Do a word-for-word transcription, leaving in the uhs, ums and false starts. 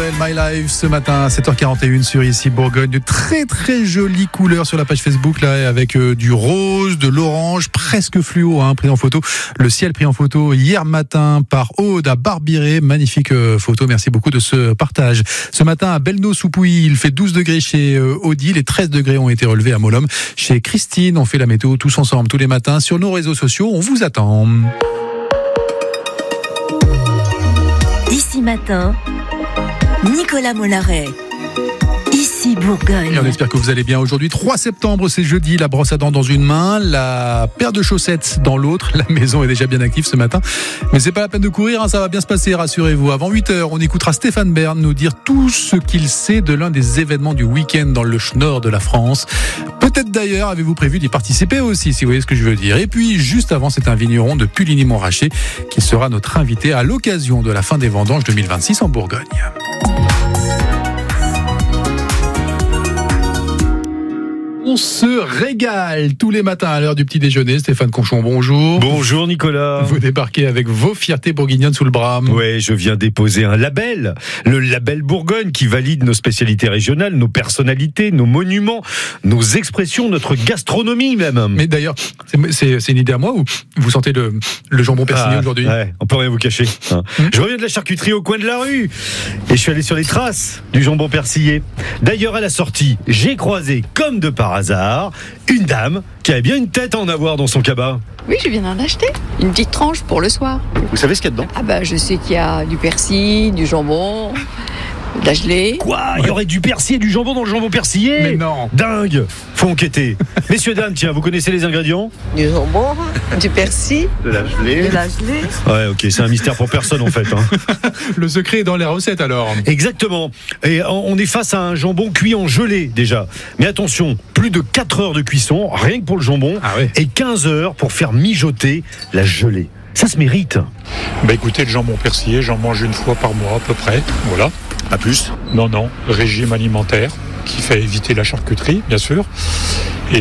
Noël, My Life, ce matin à sept heures quarante et une sur Ici Bourgogne. De très très jolies couleurs sur la page Facebook là, avec euh, du rose, de l'orange, presque fluo, hein, pris en photo. Le ciel pris en photo hier matin par Aude à Barbiré. Magnifique euh, photo, merci beaucoup de ce partage. Ce matin à Belno-sous-Pouilly, il fait douze degrés chez euh, Audi. Les treize degrés ont été relevés à Molhomme. Chez Christine, on fait la météo tous ensemble, tous les matins, sur nos réseaux sociaux. On vous attend. Ici Matin, Nicolas Mollaret. Ici Bourgogne. Et on espère que vous allez bien. Aujourd'hui, trois septembre, c'est jeudi, la brosse à dents dans une main, la paire de chaussettes dans l'autre. La maison est déjà bien active ce matin. Mais c'est pas la peine de courir, hein, ça va bien se passer, rassurez-vous. Avant huit heures, on écoutera Stéphane Bern nous dire tout ce qu'il sait de l'un des événements du week-end dans le nord de la France. Peut-être d'ailleurs, avez-vous prévu d'y participer aussi, si vous voyez ce que je veux dire. Et puis, juste avant, c'est un vigneron de Puligny-Montrachet qui sera notre invité à l'occasion de la fin des vendanges deux mille vingt-six en Bourgogne. On se régale tous les matins à l'heure du petit déjeuner. Stéphane Conchon, bonjour. Bonjour Nicolas. Vous débarquez avec vos fiertés bourguignonnes sous le bras. Ouais, je viens déposer un label, le label Bourgogne, qui valide nos spécialités régionales, nos personnalités, nos monuments, nos expressions, notre gastronomie même. Mais d'ailleurs, c'est, c'est, c'est une idée à moi ou vous sentez le, le jambon persillé ah, aujourd'hui? Ouais, on peut rien vous cacher. Hein. Mmh. Je reviens de la charcuterie au coin de la rue et je suis allé sur les traces du jambon persillé. D'ailleurs, à la sortie, j'ai croisé, comme de par hasard, une dame qui avait bien une tête à en avoir dans son cabas. Oui, je viens d'en acheter. Une petite tranche pour le soir. Vous savez ce qu'il y a dedans? Ah bah, je sais qu'il y a du persil, du jambon, de la gelée. Quoi? Il y aurait du persil et du jambon dans le jambon persillé? Mais non. Dingue. Faut enquêter. Messieurs, dames, tiens, vous connaissez les ingrédients? Du jambon, du persil, de la gelée. De la gelée. Ouais, ok, c'est un mystère pour personne en fait. Hein. Le secret est dans les recettes alors. Exactement. Et on est face à un jambon cuit en gelée déjà. Mais attention, plus de quatre heures de cuisson, rien que pour le jambon, ah ouais. Et quinze heures pour faire mijoter la gelée. Ça se mérite. Bah écoutez, le jambon persillé, j'en mange une fois par mois à peu près. Voilà. Pas plus? Non, non. Régime alimentaire qui fait éviter la charcuterie, bien sûr. Et